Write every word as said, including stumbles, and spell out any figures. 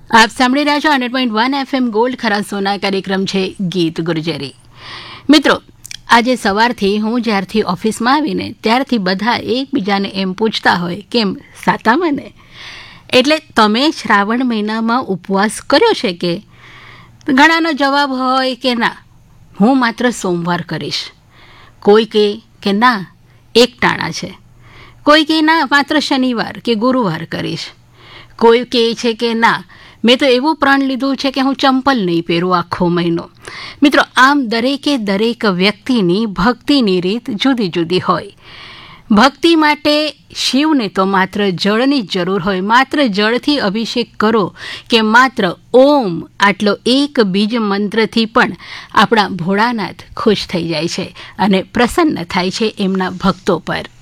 આપ સાંભળી રહ્યા છો hundred point one FM gold ખરા સોના કાર્યક્રમ છે ગીત ગુર્જરી. મિત્રો, આજે સવારથી હું જ્યારથી ઓફિસમાં આવીને ત્યારથી બધા એકબીજાને એમ પૂછતા હોય કેમ સાતામાને, એટલે તમે શ્રાવણ મહિનામાં ઉપવાસ કર્યો છે કે? ઘણાનો જવાબ હોય કે ના, હું માત્ર સોમવાર કરીશ. કોઈ કહે કે ના, એક ટાણા છે. કોઈ કહે ના, માત્ર શનિવાર કે ગુરુવાર કરીશ. કોઈ કહે છે કે ના, મેં તો એવું પ્રણ લીધું છે કે હું ચંપલ નહીં પહેરું આખો મહિનો. મિત્રો, આમ દરેકે દરેક વ્યક્તિની ભક્તિની રીત જુદી જુદી હોય. ભક્તિ માટે શિવને તો માત્ર જળની જ જરૂર હોય. માત્ર જળથી અભિષેક કરો કે માત્ર ઓમ આટલો એક બીજ મંત્રથી પણ આપણા ભોળાનાથ ખુશ થઈ જાય છે અને પ્રસન્ન થાય છે એમના ભક્તો પર.